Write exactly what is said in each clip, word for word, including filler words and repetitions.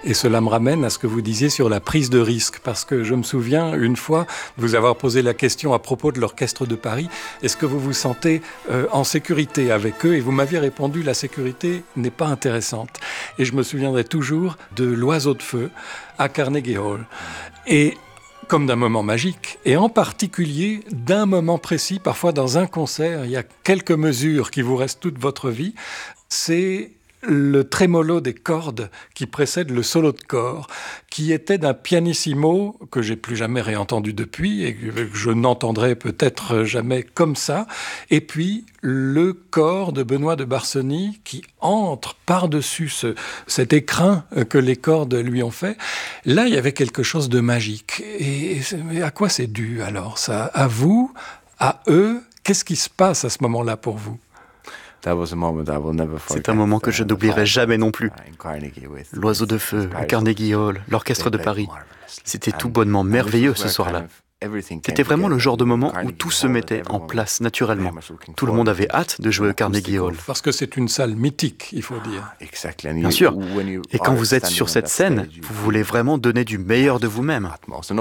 Et cela me ramène à ce que vous disiez sur la prise de risque, parce que je me souviens une fois vous avoir posé la question à propos de l'Orchestre de Paris, est-ce que vous vous sentez euh, en sécurité avec eux? Et vous m'aviez répondu, la sécurité n'est pas intéressante. Et je me souviendrai toujours de l'Oiseau de Feu à Carnegie Hall. Et comme d'un moment magique, et en particulier d'un moment précis, parfois dans un concert, il y a quelques mesures qui vous restent toute votre vie, c'est le trémolo des cordes qui précède le solo de corps, qui était d'un pianissimo que j'ai plus jamais réentendu depuis et que je n'entendrai peut-être jamais comme ça, et puis le corps de Benoît de Barseny qui entre par-dessus ce, cet écrin que les cordes lui ont fait. Là, il y avait quelque chose de magique. Et, et à quoi c'est dû alors ça? À vous? À eux? Qu'est-ce qui se passe à ce moment-là pour vous? C'est un moment que je n'oublierai jamais non plus. L'Oiseau de Feu, à Carnegie Hall, l'Orchestre de Paris. C'était tout bonnement merveilleux ce soir-là. C'était vraiment le genre de moment où tout se mettait en place naturellement. Tout le monde avait hâte de jouer au Carnegie Hall. Parce que c'est une salle mythique, il faut dire. Bien sûr. Et quand vous êtes sur cette scène, vous voulez vraiment donner du meilleur de vous-même.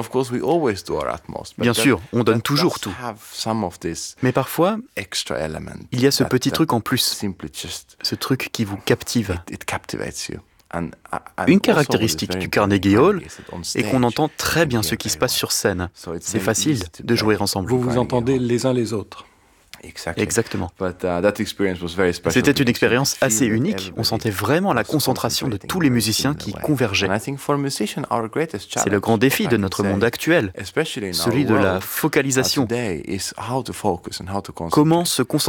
Bien sûr, on donne toujours tout. Mais parfois, il y a ce petit truc en plus. Ce truc qui vous captive. Une caractéristique du Carnegie Hall est qu'on entend très bien ce qui se passe sur scène. C'est facile de jouer ensemble. Vous vous entendez les uns les autres. Exactement. C'était une expérience assez unique. On sentait vraiment la concentration de tous les musiciens qui convergeaient. C'est le grand défi de notre monde actuel, celui de la focalisation. Comment se concentrer ?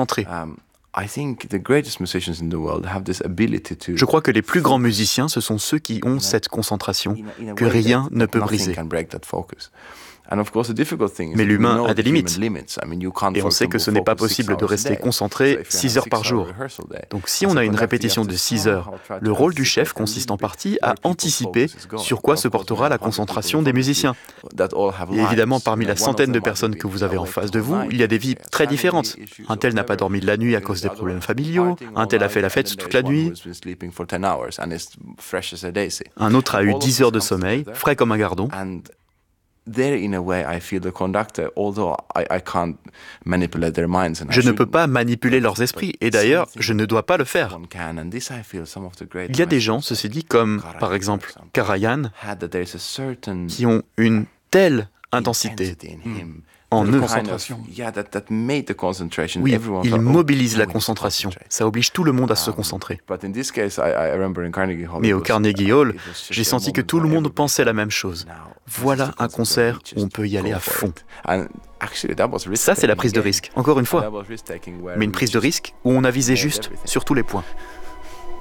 Je crois que les plus grands musiciens, ce sont ceux qui ont cette concentration, que rien ne peut briser. Mais l'humain a des limites. Et on sait que ce n'est pas possible de rester concentré six heures par jour. Donc si on a une répétition de six heures, le rôle du chef consiste en partie à anticiper sur quoi se portera la concentration des musiciens. Et évidemment, parmi la centaine de personnes que vous avez en face de vous, il y a des vies très différentes. Un tel n'a pas dormi de la nuit à cause des problèmes familiaux, un tel a fait la fête toute la nuit, un autre a eu dix heures de sommeil, frais comme un gardon. Je ne peux pas manipuler leurs esprits, et d'ailleurs, je ne dois pas le faire. Il y a des gens, ceci dit, comme par exemple Karajan, qui ont une telle intensité en eux. Oui, ils mobilisent la concentration. Ça oblige tout le monde à se concentrer. Mais au Carnegie Hall, j'ai senti que tout le monde pensait la même chose. Voilà un concert où on peut y aller à fond. Ça, c'est la prise de risque, encore une fois. Mais une prise de risque où on a visé juste sur tous les points.